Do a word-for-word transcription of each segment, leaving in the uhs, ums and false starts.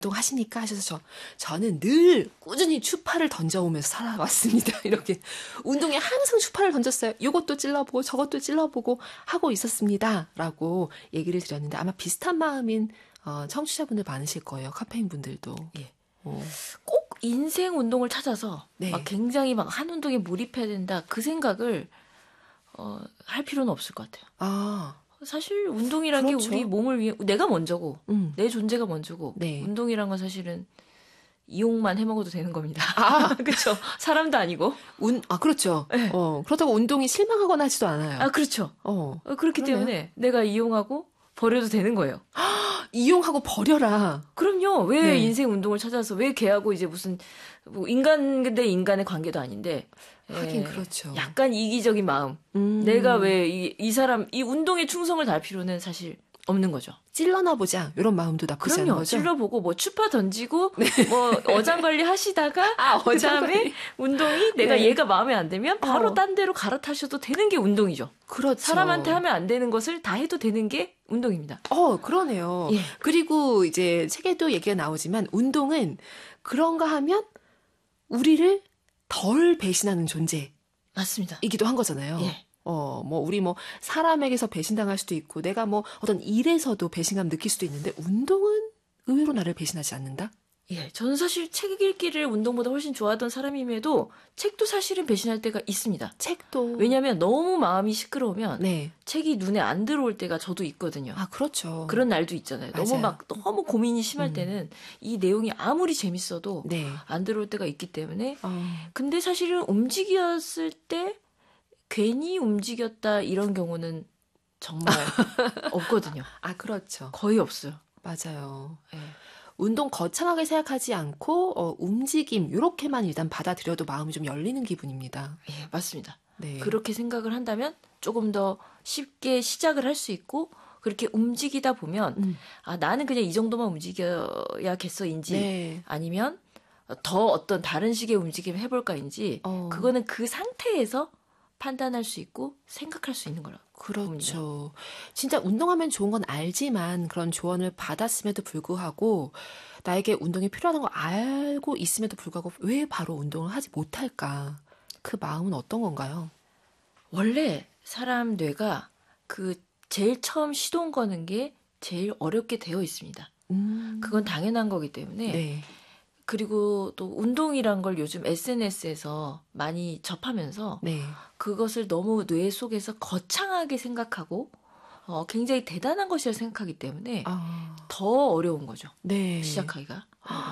운동하시니까 하셔서 저, 저는 늘 꾸준히 추파를 던져오면서 살아왔습니다. 이렇게 운동에 항상 추파를 던졌어요. 이것도 찔러보고 저것도 찔러보고 하고 있었습니다. 라고 얘기를 드렸는데 아마 비슷한 마음인 어, 청취자분들 많으실 거예요. 카페인 분들도. 예. 어. 꼭 인생 운동을 찾아서 네. 막 굉장히 막 한 운동에 몰입해야 된다. 그 생각을 어, 할 필요는 없을 것 같아요. 아. 사실 운동이란 그렇죠. 게 우리 몸을 위해 내가 먼저고 음. 내 존재가 먼저고 네. 운동이란 건 사실은 이용만 해먹어도 되는 겁니다. 아, 그렇죠. 사람도 아니고. 운, 아, 그렇죠. 네. 어, 그렇다고 운동이 실망하거나 하지도 않아요. 아, 그렇죠. 어. 어, 그렇기 그러네요. 때문에 내가 이용하고 버려도 되는 거예요. 이용하고 버려라. 그럼요. 왜 네. 인생 운동을 찾아서 왜 걔하고 이제 무슨 뭐 인간 대 인간의 관계도 아닌데. 하긴 에, 그렇죠. 약간 이기적인 마음. 음. 내가 왜 이 이 사람 이 운동에 충성을 다할 필요는 사실 없는 거죠. 찔러나 보자. 이런 마음도 나쁘지 않은 그럼요. 거죠. 찔러보고 뭐 추파 던지고 뭐 어장관리 하시다가 아, 그다음에 어장관리. 운동이 내가 네. 얘가 마음에 안 들면 바로 어. 딴 데로 갈아타셔도 되는 게 운동이죠. 그렇죠. 사람한테 하면 안 되는 것을 다 해도 되는 게 운동입니다. 어, 그러네요. 예. 그리고 이제 책에도 얘기가 나오지만 운동은 그런가 하면 우리를 덜 배신하는 존재이기도 맞습니다. 한 거잖아요. 예. 어, 뭐, 우리 뭐, 사람에게서 배신당할 수도 있고, 내가 뭐, 어떤 일에서도 배신감 느낄 수도 있는데, 운동은 의외로 나를 배신하지 않는다? 예, 저는 사실 책 읽기를 운동보다 훨씬 좋아하던 사람임에도 책도 사실은 배신할 때가 있습니다. 책도. 왜냐하면 너무 마음이 시끄러우면 네. 책이 눈에 안 들어올 때가 저도 있거든요. 아, 그렇죠. 그런 날도 있잖아요. 너무 맞아요. 막 너무 고민이 심할 음. 때는 이 내용이 아무리 재밌어도 네. 안 들어올 때가 있기 때문에 어. 근데 사실은 움직였을 때 괜히 움직였다 이런 경우는 정말 없거든요. 아, 그렇죠. 거의 없어요. 맞아요. 예. 운동 거창하게 생각하지 않고, 어, 움직임, 요렇게만 일단 받아들여도 마음이 좀 열리는 기분입니다. 예, 맞습니다. 네. 그렇게 생각을 한다면 조금 더 쉽게 시작을 할 수 있고 그렇게 움직이다 보면 음. 아 나는 그냥 이 정도만 움직여야겠어인지 네. 아니면 더 어떤 다른 식의 움직임을 해볼까인지 어. 그거는 그 상태에서 판단할 수 있고 생각할 수 있는 거라고 그렇죠. 봅니다. 진짜 운동하면 좋은 건 알지만 그런 조언을 받았음에도 불구하고 나에게 운동이 필요하다는 걸 알고 있음에도 불구하고 왜 바로 운동을 하지 못할까? 그 마음은 어떤 건가요? 원래 사람 뇌가 그 제일 처음 시동 거는 게 제일 어렵게 되어 있습니다. 음. 그건 당연한 거기 때문에 네. 그리고 또 운동이란 걸 요즘 에스엔에스에서 많이 접하면서 네. 그것을 너무 뇌 속에서 거창하게 생각하고 어, 굉장히 대단한 것이라 생각하기 때문에 아. 더 어려운 거죠. 네. 시작하기가.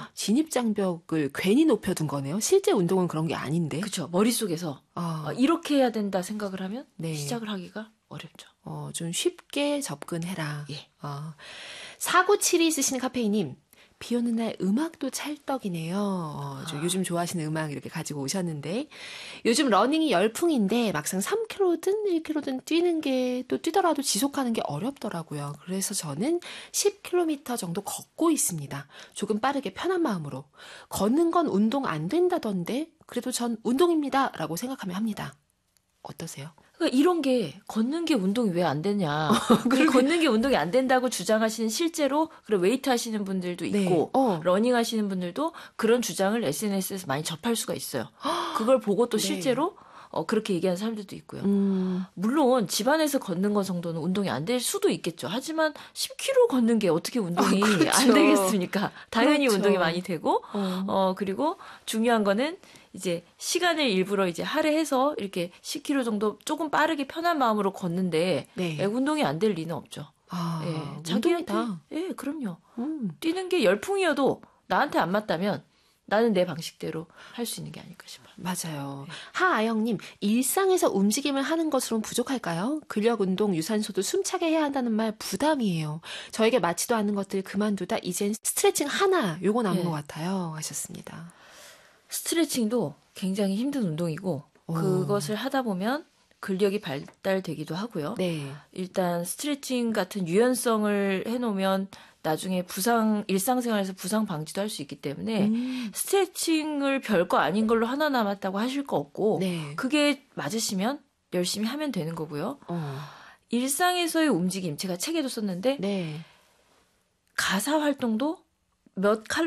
진입장벽을 괜히 높여둔 거네요. 실제 운동은 그런 게 아닌데. 그렇죠. 머릿속에서 아. 어, 이렇게 해야 된다 생각을 하면 네. 시작을 하기가 어렵죠. 어, 좀 쉽게 접근해라. 예. 어. 사구칠이 쓰시는 카페이님. 비 오는 날 음악도 찰떡이네요. 어, 저 아. 요즘 좋아하시는 음악 이렇게 가지고 오셨는데 요즘 러닝이 열풍인데 막상 삼 킬로미터든 일 킬로미터든 뛰는 게 또 뛰더라도 지속하는 게 어렵더라고요. 그래서 저는 십 킬로미터 정도 걷고 있습니다. 조금 빠르게 편한 마음으로. 걷는 건 운동 안 된다던데 그래도 전 운동입니다. 라고 생각하며 합니다. 어떠세요? 그러니까 이런 게 걷는 게 운동이 왜 안 되냐. 그 걷는 게 운동이 안 된다고 주장하시는 실제로 그런 웨이트 하시는 분들도 네. 있고 어. 러닝 하시는 분들도 그런 주장을 에스엔에스에서 많이 접할 수가 있어요. 그걸 보고 또 네. 실제로 어, 그렇게 얘기하는 사람들도 있고요. 음. 물론 집안에서 걷는 것 정도는 운동이 안 될 수도 있겠죠. 하지만 십 킬로미터 걷는 게 어떻게 운동이 아, 그렇죠. 안 되겠습니까? 당연히 그렇죠. 운동이 많이 되고 어. 어 그리고 중요한 거는 이제 시간을 일부러 이제 할애해서 이렇게 십 킬로미터 정도 조금 빠르게 편한 마음으로 걷는데 네. 예, 운동이 안 될 리는 없죠. 아, 예, 운동이다. 자기한테 예, 그럼요. 음. 뛰는 게 열풍이어도 나한테 안 맞다면 나는 내 방식대로 할 수 있는 게 아닐까 싶어요. 맞아요. 네. 하아영님, 일상에서 움직임을 하는 것으로는 부족할까요? 근력 운동, 유산소도 숨차게 해야 한다는 말 부담이에요. 저에게 맞지도 않는 것들 그만두다 이젠 스트레칭 하나 요거 남은 네. 것 같아요. 하셨습니다. 스트레칭도 굉장히 힘든 운동이고 오. 그것을 하다 보면 근력이 발달되기도 하고요. 네. 일단 스트레칭 같은 유연성을 해놓으면 나중에 부상 일상생활에서 부상 방지도 할 수 있기 때문에 음. 스트레칭을 별거 아닌 걸로 하나 남았다고 하실 거 없고 네. 그게 맞으시면 열심히 하면 되는 거고요. 어. 일상에서의 움직임 제가 책에도 썼는데 네. 가사 활동도 몇